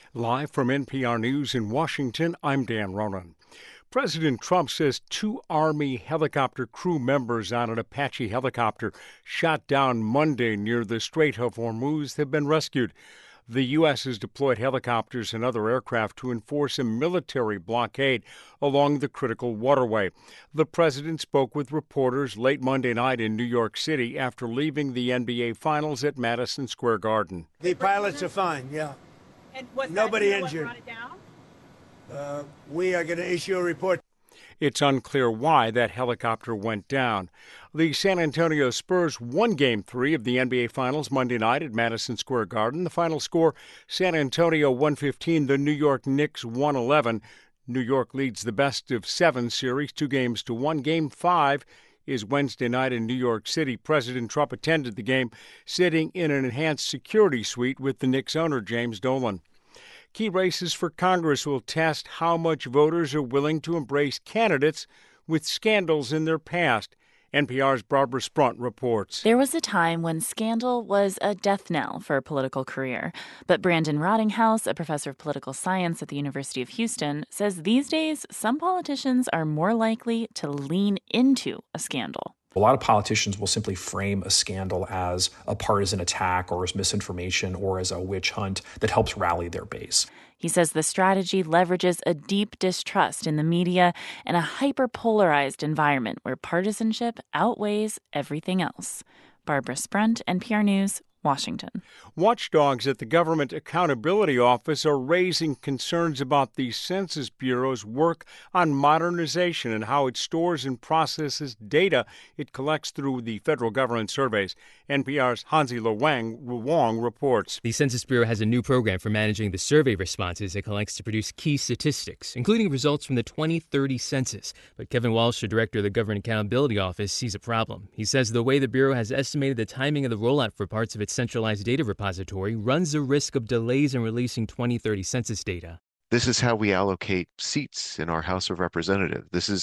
Live from NPR News in Washington, I'm Dan Ronan. President Trump says 2 Army helicopter crew members on an Apache helicopter shot down Monday near the Strait of Hormuz have been rescued. The U.S. has deployed helicopters and other aircraft to enforce a military blockade along the critical waterway. The president spoke with reporters late Monday night in New York City after leaving the NBA Finals at Madison Square Garden. The pilots are fine, yeah. And was nobody that injured. What brought it down? We are going to issue a report. It's unclear why that helicopter went down. The San Antonio Spurs won Game 3 of the NBA Finals Monday night at Madison Square Garden. The final score, San Antonio 115, the New York Knicks 111. New York leads the best-of-7 series 2-1. Game 5 is Wednesday night in New York City. President Trump attended the game, sitting in an enhanced security suite with the Knicks owner, James Dolan. Key races for Congress will test how much voters are willing to embrace candidates with scandals in their past. NPR's Barbara Sprunt reports. There was a time when scandal was a death knell for a political career. But Brandon Rottinghouse, a professor of political science at the University of Houston, says these days some politicians are more likely to lean into a scandal. A lot of politicians will simply frame a scandal as a partisan attack or as misinformation or as a witch hunt that helps rally their base. He says the strategy leverages a deep distrust in the media and a hyper-polarized environment where partisanship outweighs everything else. Barbara Sprunt, NPR News, Washington. Watchdogs at the Government Accountability Office are raising concerns about the Census Bureau's work on modernization and how it stores and processes data it collects through the federal government surveys. NPR's Hansi Wong reports. The Census Bureau has a new program for managing the survey responses it collects to produce key statistics, including results from the 2030 census. But Kevin Walsh, the director of the Government Accountability Office, sees a problem. He says the way the Bureau has estimated the timing of the rollout for parts of its centralized data repository runs the risk of delays in releasing 2030 census data. This is how we allocate seats in our House of Representatives. This is